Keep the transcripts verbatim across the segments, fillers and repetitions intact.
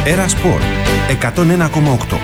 Έρα Σπορ εκατόν ένα κόμμα οκτώ.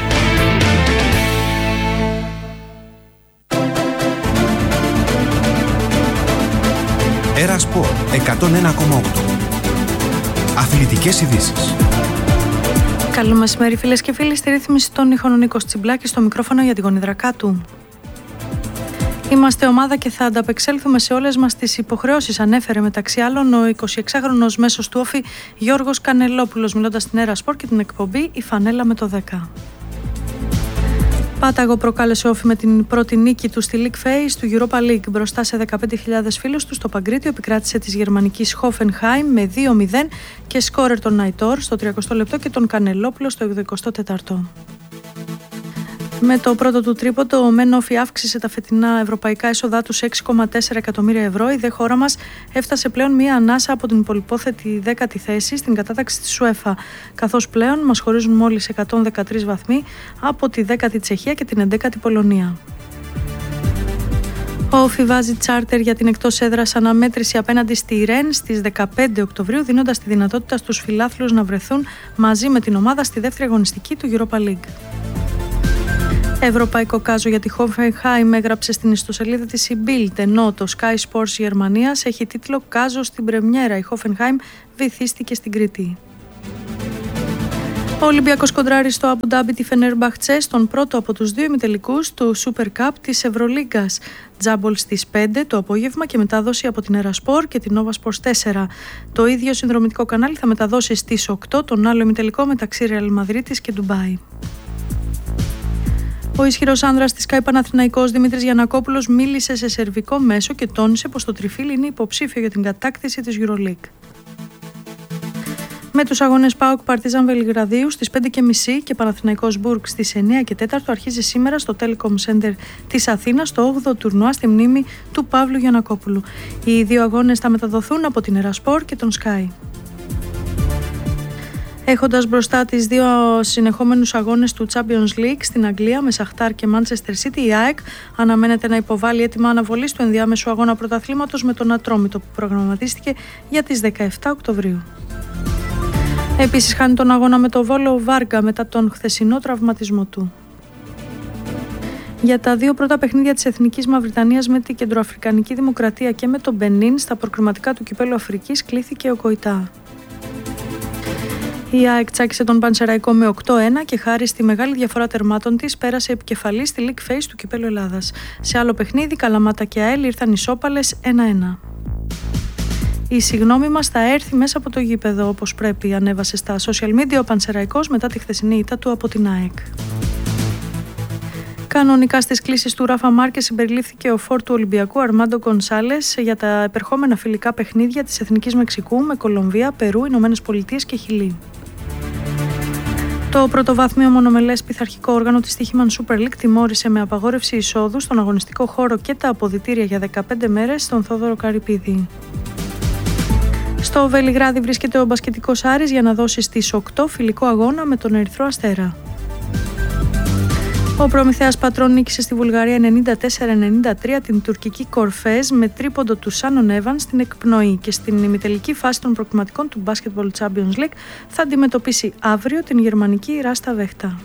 Έρα Σπορ εκατόν ένα κόμμα οκτώ. Αθλητικές ειδήσεις. Καλό μεσημέρι φίλες και φίλοι, στη ρύθμιση των ήχων ο Νίκος Τσιμπλάκης, στο μικρόφωνο για την γονιδρακά του. Είμαστε ομάδα και θα ανταπεξέλθουμε σε όλες μας τις υποχρεώσεις, ανέφερε μεταξύ άλλων ο εικοσιεξάχρονος μέσος του Όφη Γιώργος Κανελόπουλος, μιλώντας στην Έρα Σπορ και την εκπομπή «Η Φανέλα με το δέκα». Πάταγο προκάλεσε Όφη με την πρώτη νίκη του στη League Phase του Europa League μπροστά σε δεκαπέντε χιλιάδες φίλους του στο Παγκρίτιο. Επικράτησε της γερμανικής Hoffenheim με δύο μηδέν και σκόρερ τον Ναϊτόρ στο τριακοστό λεπτό και τον Κανελόπουλο στο εξηκοστό τέταρτο. Με το πρώτο του τρίποντο, ο Μεν Όφη αύξησε τα φετινά ευρωπαϊκά έσοδά του σε έξι κόμμα τέσσερα εκατομμύρια ευρώ. Η δε χώρα μας έφτασε πλέον μία ανάσα από την πολυπόθετη δέκατη θέση στην κατάταξη της UEFA, καθώς πλέον μας χωρίζουν μόλις εκατόν δεκατρείς βαθμοί από τη δέκατη Τσεχία και την έντεκατη Πολωνία. Ο Όφη βάζει τσάρτερ για την εκτός έδρας αναμέτρηση απέναντι στη Ρεν στις δεκαπέντε Οκτωβρίου, δίνοντας τη δυνατότητα στους φιλάθλους να βρεθούν μαζί με την ομάδα στη δεύτερη αγωνιστική του Europa League. Ευρωπαϊκό κάζο για τη Hoffenheim έγραψε στην ιστοσελίδα της η Bild, ενώ το Sky Sports Γερμανίας έχει τίτλο «Κάζο στην πρεμιέρα, η Hoffenheim βυθίστηκε στην Κρήτη». Ο Ολυμπιακός κοντράρει στο Αμπου Ντάμπι τη Φενέρμπαχτσε στον πρώτο από τους δύο ημιτελικούς του Super Cup της Ευρωλίγκας. Τζάμπολ στις πέντε το απόγευμα και μετάδοση από την Έρα Σπορ και την Nova Sports τέσσερα. Το ίδιο συνδρομητικό κανάλι θα μεταδώσει στις οκτώ τον άλλο ημιτελικό μεταξύ Ρεάλ Μαδρίτης και Ντουμπάι. Ο ισχυρός άνδρας της ΚΑΙ Παναθηναϊκός Δημήτρης Γιαννακόπουλος μίλησε σε σερβικό μέσο και τόνισε πως το τριφύλι είναι υποψήφιο για την κατάκτηση της EuroLeague. Με τους αγώνες ΠΑΟΚ Παρτίζαν Βελιγραδίου στις πέντε και μισή και Παναθηναϊκός Μπουργκ στις εννιά και τέσσερα αρχίζει σήμερα στο Telecom Center της Αθήνας το όγδοο τουρνουά στη μνήμη του Παύλου Γιαννακόπουλου. Οι δύο αγώνες θα μεταδοθούν από την Έρα Σπορ και τον Sky. Έχοντας μπροστά τις δύο συνεχόμενους αγώνες του Champions League στην Αγγλία με Σαχτάρ και Manchester City, η ΑΕΚ αναμένεται να υποβάλει έτοιμα αναβολής του ενδιάμεσου αγώνα πρωταθλήματος με τον Ατρόμητο που προγραμματίστηκε για τις δεκαεπτά Οκτωβρίου. Επίσης χάνει τον αγώνα με το Βόλο Βάργα μετά τον χθεσινό τραυματισμό του. Για τα δύο πρώτα παιχνίδια της Εθνικής Μαυριτανίας με την Κεντροαφρικανική Δημοκρατία και με τον Μπενίν στα προκριματικά του Κυπέλλου Αφρικής κλήθηκε ο Κοϊτά. Η ΑΕΚ τσάκισε τον Πανσεραϊκό με οκτώ ένα και χάρη στη μεγάλη διαφορά τερμάτων της πέρασε επικεφαλή στη League Phase του Κυπέλλου Ελλάδας. Σε άλλο παιχνίδι, Καλαμάτα και ΑΕΛ ήρθαν ισόπαλες ένα ένα. Η συγγνώμη μας θα έρθει μέσα από το γήπεδο όπως πρέπει, ανέβασε στα social media ο Πανσεραϊκός μετά τη χθεσινή ήττα του από την ΑΕΚ. Κανονικά στις κλήσεις του Ράφα Μάρκες συμπεριλήφθηκε ο φορ του Ολυμπιακού Αρμάντο Γκονσάλες για τα επερχόμενα φιλικά παιχνίδια της Εθνικής Μεξικού με Κολομβία, Περού, Ηνωμένες Πολιτείες και Χιλή. Το πρωτοβάθμιο μονομελές πειθαρχικό όργανο της Stoichman Super League τιμώρησε με απαγόρευση εισόδου στον αγωνιστικό χώρο και τα αποδυτήρια για δεκαπέντε μέρες στον Θόδωρο Καρυπίδη. Στο Βελιγράδι βρίσκεται ο μπασκετικός Άρης για να δώσει στις οκτώ φιλικό αγώνα με τον Ερυθρό Αστέρα. Ο Προμηθέας Πατρών νίκησε στη Βουλγαρία ενενήντα τέσσερα ενενήντα τρία την τουρκική Κορφέζ με τρίποντο του Σάνον Εύαν στην εκπνοή και στην ημιτελική φάση των προκριματικών του Basketball Champions League θα αντιμετωπίσει αύριο την γερμανική Ράστα Βέχτα.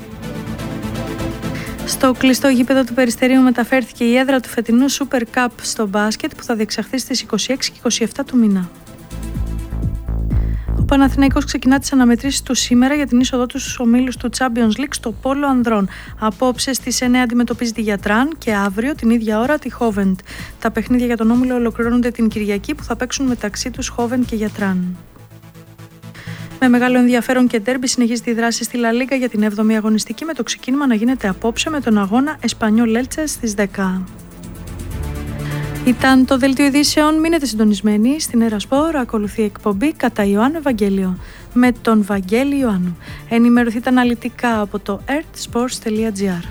Στο κλειστό γήπεδο του Περιστερίου μεταφέρθηκε η έδρα του φετινού Super Cup στο μπάσκετ που θα διεξαχθεί στις είκοσι έξι και είκοσι επτά του μήνα. Ο Παναθηναϊκός ξεκινά τις αναμετρήσεις του σήμερα για την είσοδό του στους ομίλους του Champions League στο Πόλο Ανδρών. Απόψε στις εννιά αντιμετωπίζει τη Γιατράν και αύριο την ίδια ώρα τη Χόβεντ. Τα παιχνίδια για τον όμιλο ολοκληρώνονται την Κυριακή που θα παίξουν μεταξύ τους Χόβεντ και Γιατράν. Με μεγάλο ενδιαφέρον και ντέρμπι συνεχίζει τη δράση στη Λα Λίγκα για την έβδομη αγωνιστική με το ξεκίνημα να γίνεται απόψε με τον αγώνα Εσπανιόλ Έλτσε στις δέκα. Ήταν το δελτίο ειδήσεων. Μείνετε συντονισμένοι στην Έρα Σπορ. Ακολουθεί εκπομπή κατά Ιωάννου Ευαγγέλιο με τον Βαγγέλη Ιωάννου. Ενημερωθείτε αναλυτικά από το earthsports τελεία gr.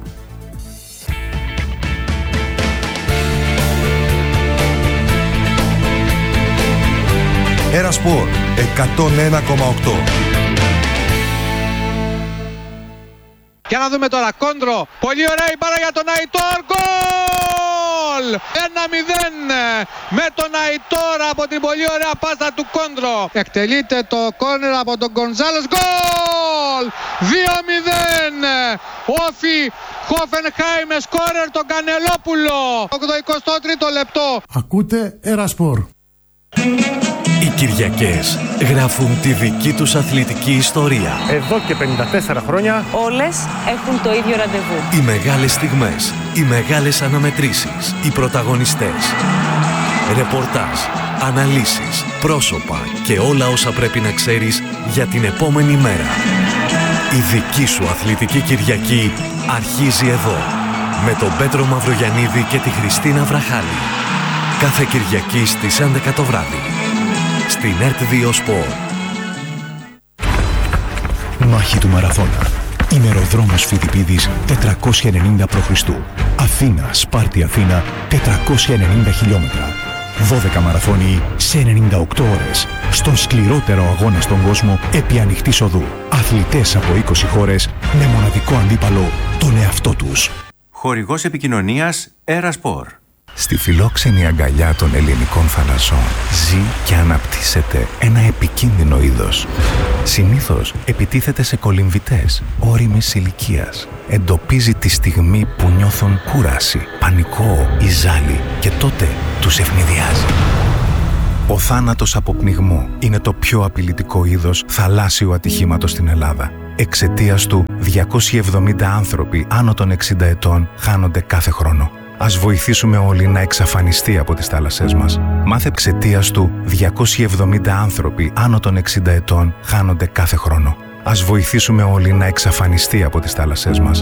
Έρα Σπορ εκατόν ένα κόμμα οκτώ. Για να δούμε τώρα, Κόντρο, πολύ ωραία η μπάλα για τον Ναϊτόρ, γκολ! γκολ. ένα μηδέν με τον Αϊτόρ από την πολύ ωραία πάστα του Κόντρο. Εκτελείται το κόρνερ από τον Γκονζάλες. Γκολ! δύο μηδέν. Όφι Χόφενχάιμ με σκόρερ τον Κανελόπουλο. ογδοηκοστό τρίτο λεπτό. Ακούτε Ερασπορ. Οι Κυριακές γράφουν τη δική τους αθλητική ιστορία. Εδώ και πενήντα τέσσερα χρόνια όλες έχουν το ίδιο ραντεβού. Οι μεγάλες στιγμές, οι μεγάλες αναμετρήσεις, οι πρωταγωνιστές. Ρεπορτάζ, αναλύσεις, πρόσωπα και όλα όσα πρέπει να ξέρεις για την επόμενη μέρα. Η δική σου αθλητική Κυριακή αρχίζει εδώ. Με τον Πέτρο Μαυρογιαννίδη και τη Χριστίνα Βραχάλη. Κάθε Κυριακή στις έντεκα το βράδυ. Στην ΕΡΤ δύο Σπορ. Μάχη του Μαραθώνα. Ημεροδρόμος Φιδιπίδης τετρακόσια ενενήντα π.Χ. Αθήνα, Σπάρτη, Αθήνα τετρακόσια ενενήντα χιλιόμετρα. δώδεκα μαραθώνιοι σε ενενήντα οκτώ ώρες. Στον σκληρότερο αγώνα στον κόσμο επί ανοιχτής οδού. Αθλητές από είκοσι χώρες με μοναδικό αντίπαλο τον εαυτό τους. Χορηγός επικοινωνίας Ερασπορ. Στη φιλόξενη αγκαλιά των ελληνικών θαλασσών ζει και αναπτύσσεται ένα επικίνδυνο είδος. Συνήθως επιτίθεται σε κολυμβητές όριμης ηλικίας. Εντοπίζει τη στιγμή που νιώθουν κούραση, πανικό ή ζάλι και τότε τους ευνηδιάζει. Ο θάνατος από πνιγμό είναι το πιο απειλητικό είδος θαλάσσιου ατυχήματος στην Ελλάδα. Εξαιτίας του, διακόσιοι εβδομήντα άνθρωποι άνω των εξήντα ετών χάνονται κάθε χρόνο. Ας βοηθήσουμε όλοι να εξαφανιστεί από τις θάλασσές μας. Μάθε εξαιτίας του, διακόσιοι εβδομήντα άνθρωποι άνω των εξήντα ετών χάνονται κάθε χρόνο. Ας βοηθήσουμε όλοι να εξαφανιστεί από τις θάλασσές μας.